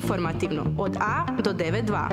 Informativno od A do 9.2.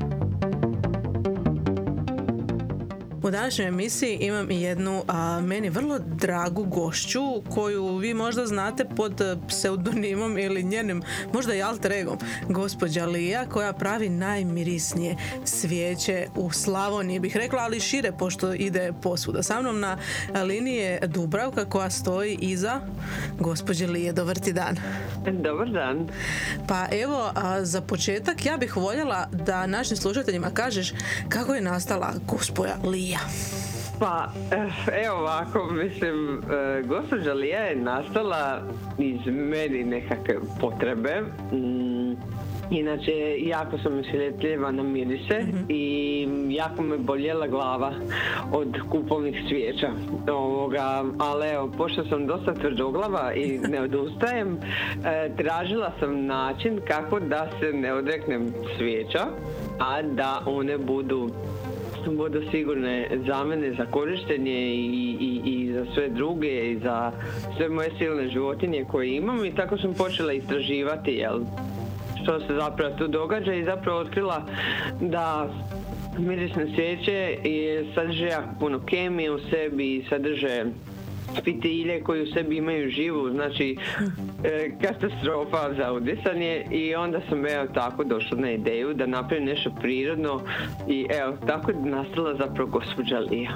U današnjoj emisiji imam i jednu meni vrlo dragu gošću koju vi možda znate pod pseudonimom ili njenim možda i alter egom, gospođa Lija, koja pravi najmirisnije svijeće u Slavoniji, bih rekla, ali šire pošto ide posvuda. Sa mnom na liniji je Dubravka koja stoji iza gospođe Lije. Dobar ti dan. Dobar dan. Pa evo, za početak ja bih voljela da našim slušateljima kažeš kako je nastala gospođa Lija. Pa, evo ovako, mislim, gospođa Lija je nastala iz meni nekakve potrebe. Inače, jako sam osjetljiva na mirise i jako me boljela glava od kupovnih svijeća. Ali evo, pošto sam dosta tvrdoglava i ne odustajem, tražila sam način kako da se ne odreknem svijeća, a da one budu sigurne za mene, za korištenje i za sve druge i za sve moje silne životinje koje imam, i tako sam počela istraživati što se zapravo tu događa i zapravo otkrila da mirisne svijeće sadrže jako puno kemije u sebi i sadrže fitilje koji u sebi imaju živu, znači katastrofa za udisanje, i onda sam tako došla na ideju da napravim nešto prirodno i tako je nastala zapravo gospođa Lija.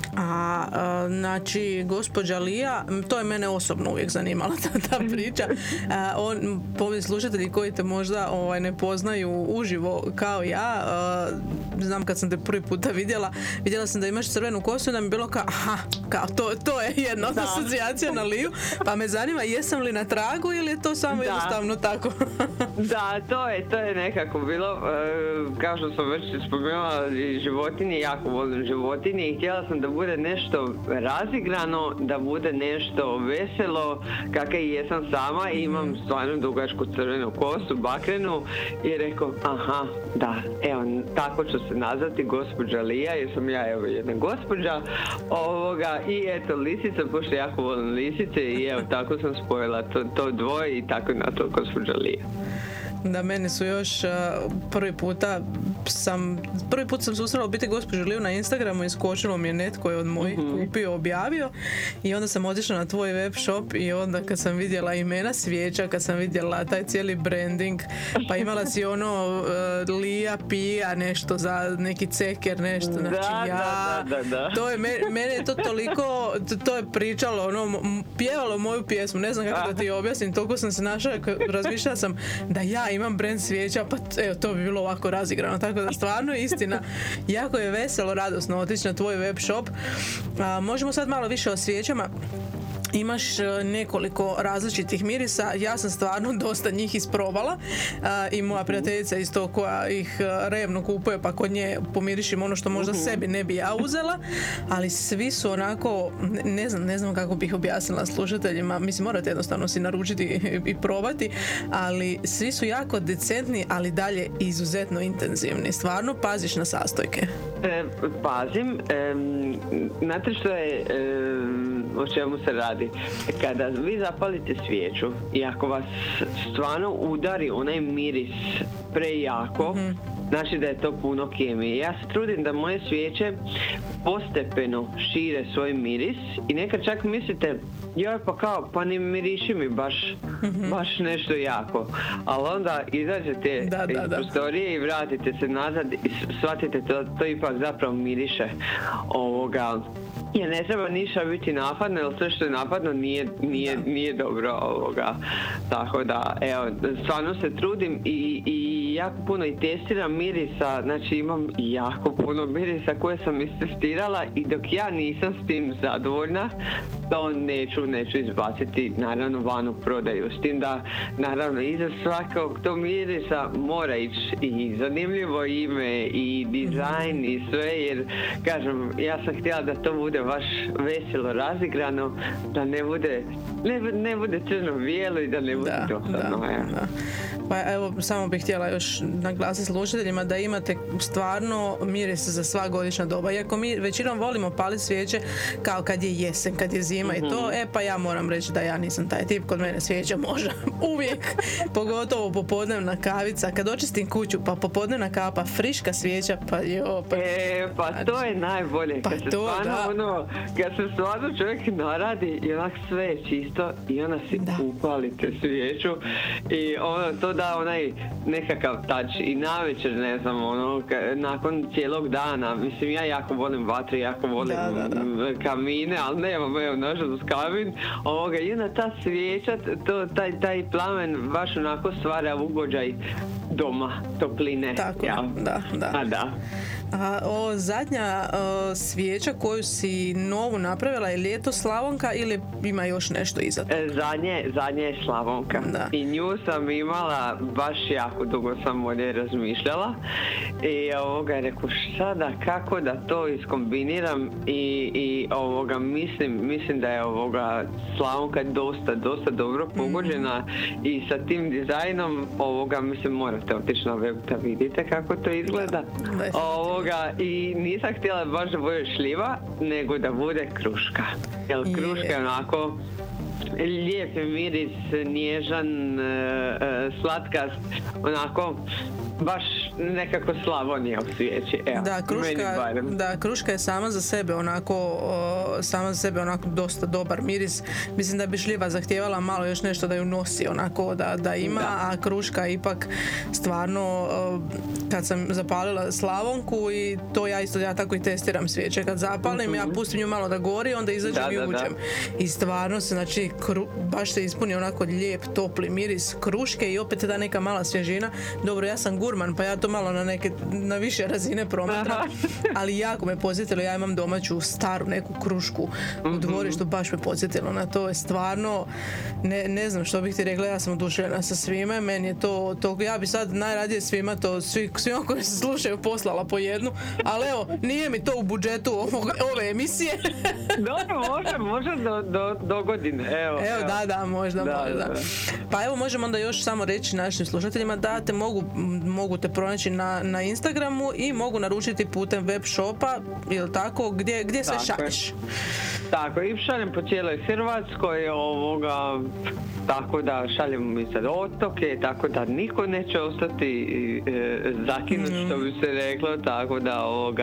Znači, gospođa Lija, to je mene osobno uvijek zanimala ta priča. Povi slušatelji koji te možda ne poznaju uživo kao ja, znam kad sam te prvi puta vidjela sam da imaš crvenu kosu i da mi je bilo kao to je jedna od asocijacija na Liju, pa me zanima jesam li na tragu ili je to samo jednostavno tako? Da, to je nekako bilo, kao što sam već spomenula, životinje, jako volim životinje i htjela sam da bude nešto razigrano, da bude nešto veselo, kakva i jesam sama, i imam stvarno dugačku crvenu kosu, bakrenu, i rekao, tako ću se nazvati, gospođa Lija, jer sam ja jedna gospođa i lisica, pošto jako volim lisice, i tako sam spojila to dvoje i tako je nastala gospođa Lija. Da, mene su još prvi put sam susrela biti gospođu Liju na Instagramu i skočilo mi je netko je od mojih kupio, objavio, i onda sam otišla na tvoj web shop i onda kad sam vidjela imena svijeća, kad sam vidjela taj cijeli branding, pa imala si Lija pija nešto za neki ceker, nešto, znači da. To je, mene je to toliko, to je pričalo, pjevalo moju pjesmu, ne znam kako da ti objasnim, toliko sam se našla, razmišljala sam da ja imam brand svijeća, pa to bi bilo ovako razigrano, tako da stvarno je istina, jako je veselo, radosno otići na tvoj web shop. Možemo sad malo više o svijećama. Imaš nekoliko različitih mirisa, ja sam stvarno dosta njih isprobala, i moja prijateljica isto koja ih revno kupuje, pa kod nje pomirišim ono što možda sebi ne bi ja uzela, ali svi su onako, ne znam kako bih objasnila slušateljima, mislim morate jednostavno si naručiti i probati, ali svi su jako decentni, ali dalje izuzetno intenzivni. Stvarno paziš na sastojke? Pazim, znate što je, o čemu se radi? Kada vi zapalite svijeću i ako vas stvarno udari onaj miris prejako, znači da je to puno kemije. Ja se trudim da moje svijeće postepeno šire svoj miris i nekad čak mislite, pa ne miriši mi baš nešto jako. Ali onda izađete iz prostorije i vratite se nazad i shvatite to ipak zapravo miriše Jer ne treba ništa biti napadno, jer sve što je napadno nije dobro Tako da, stvarno se trudim i jako puno i testiram mirisa, znači imam jako puno mirisa koje sam istestirala, i dok ja nisam s tim zadovoljna, to neću izbaciti, naravno, van u prodaju. S tim da, naravno, iza svakog tog mirisa mora ići i zanimljivo ime, i dizajn, i sve, jer, kažem, ja sam htjela da to bude baš veselo, razigrano, da ne bude crno-bijelo i da ne bude dosadno. Pa evo, samo bih htjela još još naglasiti slušateljima da imate stvarno miris za sva godišnja doba. Iako mi većinom volimo paliti svijeće kao kad je jesen, kad je zima i to, pa ja moram reći da ja nisam taj tip, kod mene svijeća može uvijek, pogotovo popodnevna kavica, kad očistim kuću, pa popodnevna kava, pa friška svijeća, pa jo, pa... Pa to je najbolje, Pa kad se to, stvarno, kad se stvarno čovjek naradi i onak sve je čisto i onda si upalite svijeću i to da onaj nekakav touch i navečer, ne znam, nakon cijelog dana, mislim, ja jako volim vatru, jako volim kamine, ali nemam, nažalost, kamin, i onda ta svijeća, taj plamen baš onako stvara ugođaj doma, topline. Tako, da. Zadnja svijeća koju si novu napravila, je li to Slavonka ili ima još nešto iza toga? Zadnje je Slavonka. Da. I nju sam imala, baš jako dugo sam o njoj razmišljala i rekao sada kako da to iskombiniram i mislim da je Slavonka dosta dobro pogođena i sa tim dizajnom mislim morate otići na web da vidite kako to izgleda. I nisam htjela baš da bude šljiva, nego da bude kruška. Jer kruška je onako lijep miris, nježan, slatkast, onako baš nekako Slavonija u svijeći. Kruška je sama za sebe onako dosta dobar miris. Mislim da bi šljiva zahtijevala malo još nešto da ju nosi onako da ima, a kruška ipak stvarno, kad sam zapalila Slavonku i to ja tako i testiram svijeće. Kad zapalim, ja pustim nju malo da gori, onda izađem i uđem. I stvarno se, znači, baš se ispuni onako lijep, topli miris kruške i opet da neka mala svježina. Dobro, ja sam gurman, pa ja to malo na više razine promatram, ali jako me podsjetilo, ja imam domaću staru neku krušku u dvorištu, baš me podsjetilo na to, je stvarno, ne znam što bih ti rekla, ja sam oduševljena sa svime, meni je to, ja bi sad najradije svima to, svima koji se slušaju poslala po jednu, ali evo, nije mi to u budžetu ove emisije. Dobro, može do godine, evo. Da, možda. Pa evo, možemo onda još samo reći našim slušateljima da te mogu te pronaći na Instagramu i mogu naručiti putem web shopa, ili tako, gdje sve šalješ? Tako, i šaljem po cijeloj Hrvatskoj, tako da šaljem i sad otoke, tako da niko neće ostati zakinut, što bi se reklo, tako da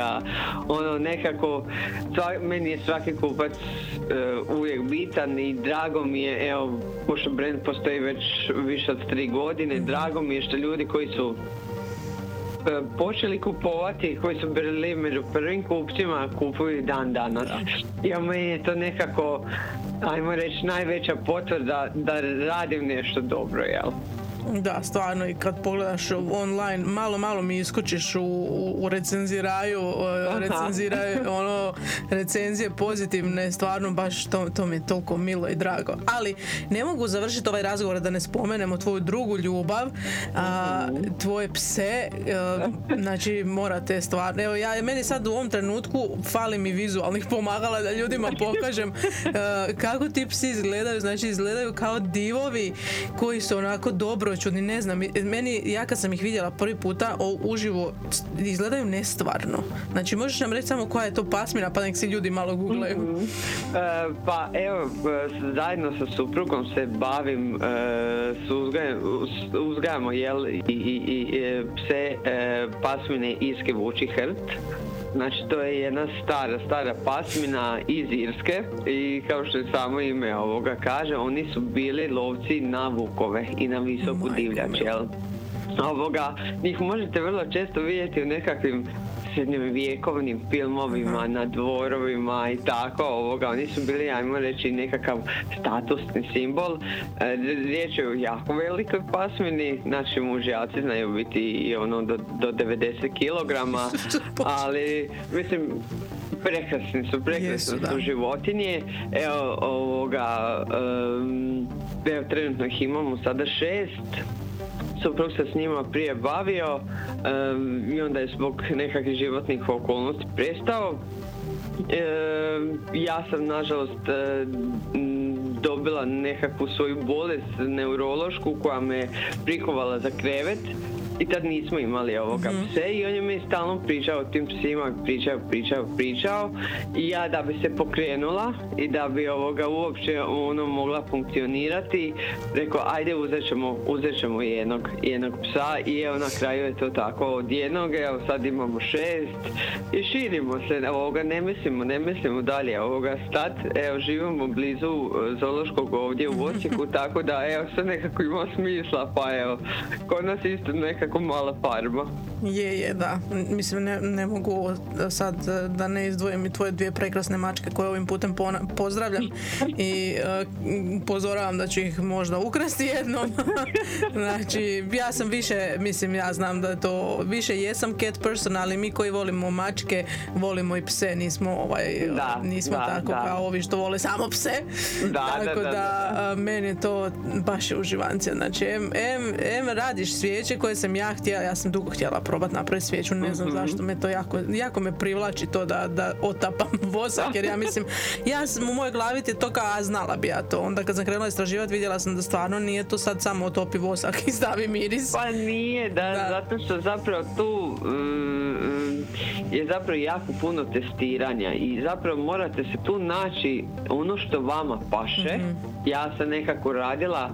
nekako, meni je svaki kupac uvijek bitan i drago mi je, evo, pošto brand postoji već više od 3 godine, drago mi je što ljudi koji su počeli kupovati, koji su bili među prvim kupcima, kupuju dan danas. I meni je to nekako, ajmo reći, najveća potvrda da radim nešto dobro, jel? Da, stvarno, i kad pogledaš online, malo mi iskočiš u recenziraju, recenzije pozitivne, stvarno baš to mi je toliko milo i drago. Ali ne mogu završiti ovaj razgovor da ne spomenemo tvoju drugu ljubav, tvoje pse, znači morate stvarno, evo meni sad u ovom trenutku fali mi vizualnih pomagala da ljudima pokažem kako ti psi izgledaju, znači izgledaju kao divovi koji su onako dobro čudni, ne znam, ja kad sam ih vidjela prvi puta uživo, izgledaju nestvarno. Znači, možeš nam reći samo koja je to pasmina, pa nek si ljudi malo googlaju. Pa evo, zajedno sa suprugom se bavim, uzgajamo i pse pasmine Irske vuči hrt. Znači, to je jedna stara pasmina iz Irske i kao što je samo ime ovoga kaže, oni su bili lovci na vukove i na visoku divljač, jel? Njih možete vrlo često vidjeti u nekakvim srednjovjekovnim filmovima, na dvorovima i tako, oni su bili, ajmo reći, nekakav statusni simbol. Riječ je o jako velikoj pasmini, naši mužjaci znaju biti i do 90 kg, ali mislim, prekrasni su životinje. Evo, trenutno ih imamo sada 6. Suprug se s njima prije bavio i onda je zbog nekakvih životnih okolnosti prestao. Ja sam, nažalost, dobila nekakvu svoju bolest neurološku koja me prikovala za krevet. I tad nismo imali ovoga pse i on je mi stalno pričao o tim psima, pričao i ja da bi se pokrenula i da bi uopće mogla funkcionirati, rekao ajde uzet ćemo jednog psa i evo na kraju je to tako od jednog, evo sad imamo 6 i širimo se, ne mislimo dalje stat, evo živimo blizu zoološkog ovdje u Osijeku, tako da evo sve nekako ima smisla, pa evo kod nas isto nekako mala farma. Je, da. Mislim, ne mogu sad da ne izdvojim i tvoje 2 prekrasne mačke koje ovim putem pozdravljam i upozoravam da ću ih možda ukrasti jednom. Znači, ja sam više, mislim, ja znam da to više jesam cat person, ali mi koji volimo mačke, volimo i pse, nismo tako kao ovi što vole samo pse. Tako da meni je to baš je uživancija. Znači, radiš svijeće koje sam ja sam dugo htjela probati napraviti svijeću, ne znam zašto me to jako me privlači to da otapam vosak, jer ja mislim, ja sam u mojoj glavi je to kao, znala bi ja to. Onda kad sam krenula istraživati, vidjela sam da stvarno nije to sad samo otopi vosak i stavi miris. Pa nije, zato što zapravo tu je zapravo jako puno testiranja i zapravo morate se tu naći ono što vama paše. Ja sam nekako radila,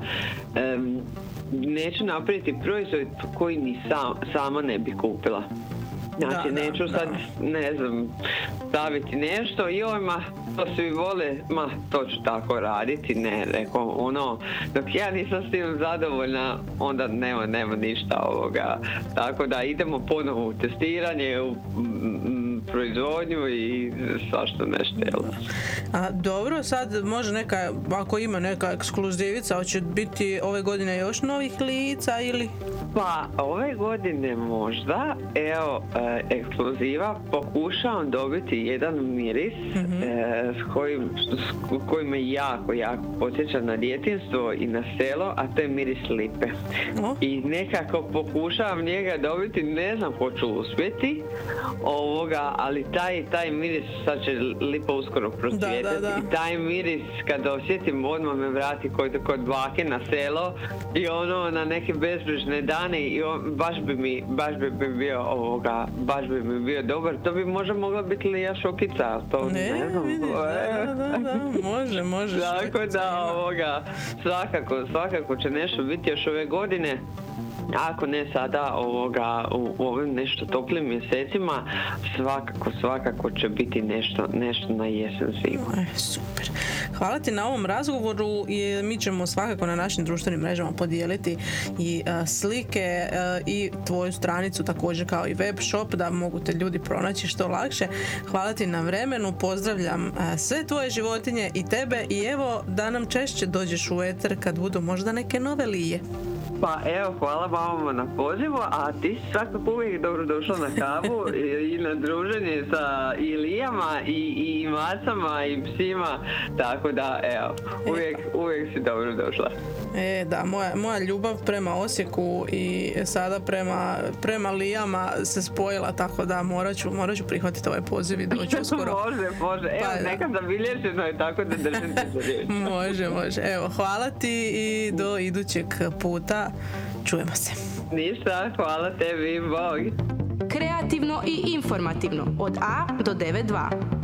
neću napraviti proizvod koji ni sama ne bi kupila. Znači, neću sad, ne znam, staviti nešto, to svi vole, to ću tako raditi, ne, rekao, dok ja nisam s tim zadovoljna, onda nema ništa ovoga. Tako da idemo ponovo u testiranje, u proizvodnju i svašta nešto. A dobro, sad može ako ima neka ekskluzivica, hoće biti ove godine još novih lica ili? Pa, ove godine možda, evo, ekskluziva, pokušavam dobiti jedan miris koji me jako podsjeća na djetinjstvo i na selo, a to je miris lipe. I nekako pokušavam njega dobiti, ne znam hoću uspjeti, ali taj miris, sad će lipa uskoro procvjetati, i taj miris kad osjetim odmah me vrati kod bake na selo i na neke bezbrižne dane i baš bi mi bio dobar. To bi možda mogla biti Lija Šokica, to ne znam. Može. Tako da svakako će nešto biti još ove godine. Ako ne sada u ovim nešto toplim mjesecima, svakako će biti nešto na jesen sigurno. Super. Hvala ti na ovom razgovoru i mi ćemo svakako na našim društvenim mrežama podijeliti i slike i tvoju stranicu također kao i web shop da mogu te ljudi pronaći što lakše. Hvala ti na vremenu, pozdravljam sve tvoje životinje i tebe i evo da nam češće dođeš u eter kad budu možda neke nove lije. Pa evo, hvala vama na pozivu, a ti si svakako uvijek dobrodošla na kavu i na druženje sa i lijama i macama i psima, tako da evo, uvijek si dobrodošla. Da, moja ljubav prema Osijeku i sada prema lijama se spojila, tako da morat ću prihvatiti ovaj poziv i doći uskoro. Može, evo, neka zabilježeno je tako da držim se za riječ. Može, evo, hvala ti i do idućeg puta. Čujemo se. Ništa, hvala tebi, bog. Kreativno i informativno od A do 92.